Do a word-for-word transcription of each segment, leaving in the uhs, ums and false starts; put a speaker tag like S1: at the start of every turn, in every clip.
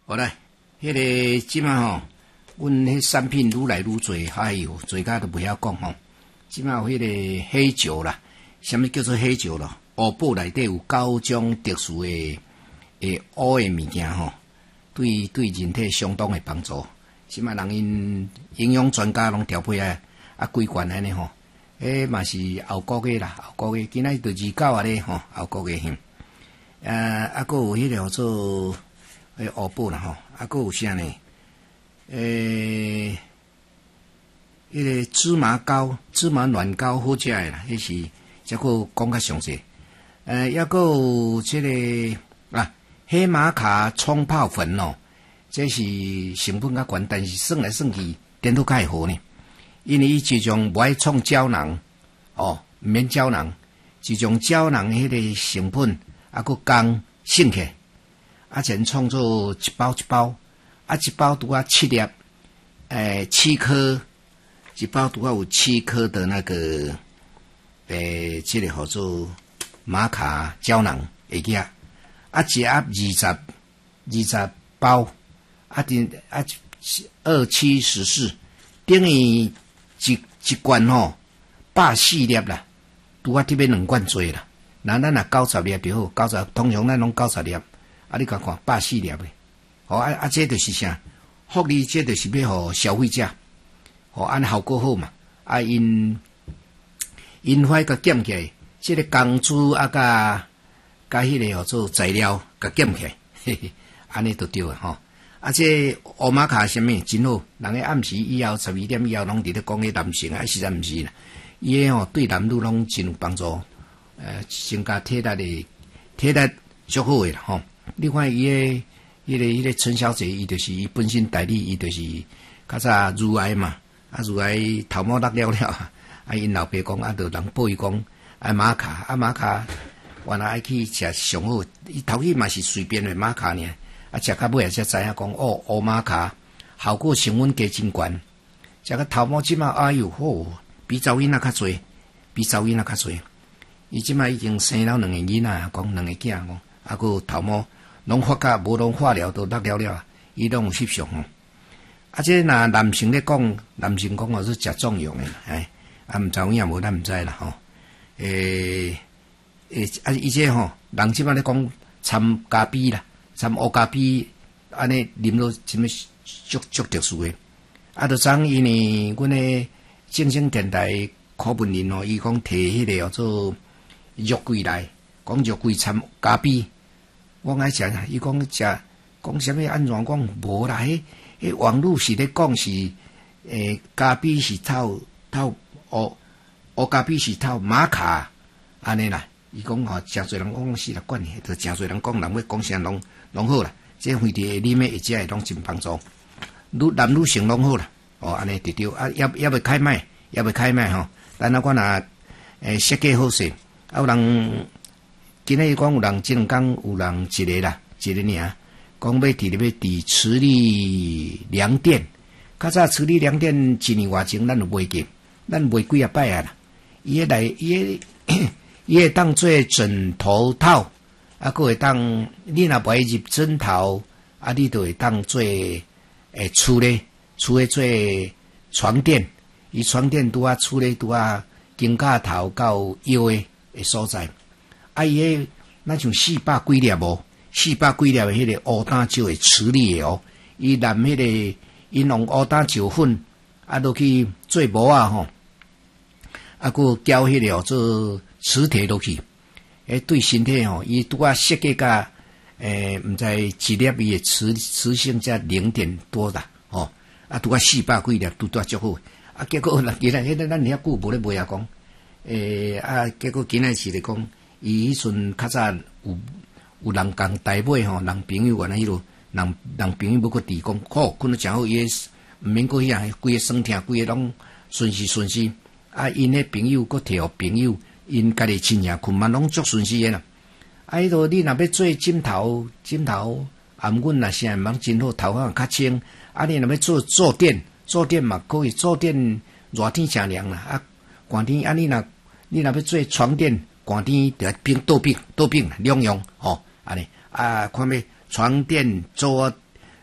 S1: 好来，迄、那个即马吼，阮迄产品愈来愈多，哎呦，做甲都袂晓讲吼。即马有迄个喜酒啦，什么叫做喜酒咯？乌宝内底有九种特殊的诶乌的物件吼，对对人体相当的帮助。即马人因营养专家拢调配啊啊规罐安尼吼，诶嘛是后个月啦，后个月今仔就二九啊咧吼，后个月哼。啊啊，个有迄个叫做诶乌宝啦吼，啊个有啥呢？诶。迄个芝麻糕、芝麻软糕好食诶啦，迄是则个讲较详细。呃，抑个有即、这个啊黑玛卡冲泡粉哦，这是成本较悬，但是算来算去，点都较会好呢。因为伊一种无爱创胶囊哦，毋免胶囊，一种胶囊迄个成本啊，佫降省起，啊，全创作一包一包，啊，一包拄啊七粒，诶，七颗。一包拄啊有七颗的那个，诶，这个叫做玛卡胶囊会记啊，啊一盒二十二十包，啊定啊二七十四，等于一一罐吼百四粒啦，拄啊这边两罐多啦，那咱若九十粒就好，九十通常咱拢九十粒，啊你看看百四粒咧，哦啊啊这就是啥？福利这就是要互消费者。哦，安效果好嘛？啊，因因花甲减起来，即、这个工资啊，甲甲迄个叫做材料甲减起来，嘿嘿，安尼就对啊吼。啊，这乌玛卡什么真好，人个暗时以后十二点以后拢伫咧讲迄男性啊，实在毋是啦。伊个吼对男女拢真有帮助，呃，增加体力的体力足好诶啦吼。另外伊个迄个迄个陈小姐，伊就是伊本身代理，伊就是较早乳癌嘛。啊，如来头毛落了了，啊，因老爸讲啊，就人报伊讲，啊玛卡，啊玛卡，原来爱去食上好，伊头去嘛是随便的玛卡呢，啊食到尾才知影讲，哦，乌玛卡效果成分加真悬，食个头毛即马哎呦好，比查某囡仔较侪，比查某囡仔较侪，伊即马已经生了两个囡仔，讲两个囝讲，啊个头毛拢发甲无拢化疗都落了了，伊拢有翕相吼。啊，这若男性咧讲，男性讲哦是食壮阳诶，哎，啊毋知有影无咱毋知啦吼。诶诶，啊伊这吼，人即摆咧讲掺咖啡啦，掺乌咖啡，安尼啉落真诶足足特殊诶。啊，就昨因为阮诶正声电台柯文林哦，伊讲摕迄个叫做肉桂来，讲肉桂掺咖啡，我爱食啊，伊讲食讲啥物安怎讲无啦迄。迄网络是咧讲是，诶，咖啡是透透乌乌咖啡是透玛卡，安尼啦。伊讲吼，诚侪人讲是啦，管你，就诚侪人讲人要讲啥拢拢好啦。这非常里面一食会拢真帮助，女男女性拢好啦。哦，安尼对对，啊，也也未开卖，也未开卖吼。但啊，我若诶设计好势，啊有人今日讲有人即两工有人一个啦，一个尔。讲要伫咧要伫磁力良店，较早磁力良店一年外前咱就卖过，咱卖几啊摆啊啦。伊个来，伊个伊会当做枕头套，啊，佫会当你若不爱入枕头，啊，你就会当做诶厝咧，厝咧做床垫，伊床垫拄啊厝咧拄啊肩胛头到腰诶诶所在，啊，伊个那像四百几粒无。四百几粒的迄个乌胆石的磁力的哦，伊淋迄个因用乌胆石粉啊，落去做帽啊吼，啊，佮浇迄个叫做磁铁落去，诶，对身体吼，伊拄啊设计甲诶，毋知一粒伊的磁磁性才零点多啦，吼，啊，拄啊四百几粒拄拄足好，啊，结果人今仔迄个咱遐久无咧卖啊讲，诶，啊，结果今仔是咧讲，伊迄阵较早有。有人共代买吼，人朋友原来迄落，人人朋友要搁提供，好，困得诚好，伊个毋免搁遐，规个酸痛，规个拢顺时顺时。啊，因迄朋友搁摕互朋友，因家己亲戚困嘛拢足顺时个啦。啊，迄落你若要做枕头，枕头，啊，毋阮若啥忙真好，头发较清。啊，你若要做坐垫，坐垫嘛可以，坐垫热天诚凉啦，啊，寒天啊，你若你若要做床垫，寒天着冰倒冰倒冰两用吼。安尼啊，看要床垫、坐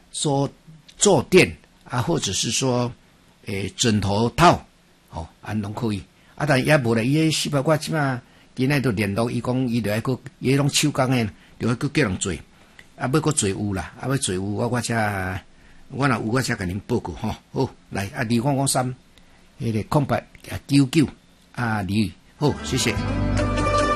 S1: 说坐垫啊，或者是说诶枕头套，哦，安拢可以。啊，但也无咧，伊迄四百块即马今仔都联络伊讲，伊著爱佫伊迄种手工诶，著爱佫叫人做，啊，要佫做有啦，啊，要做有，我我才我若有我才甲恁报告吼。好，来啊，二五五三，迄个空白啊九九啊二，好，谢谢。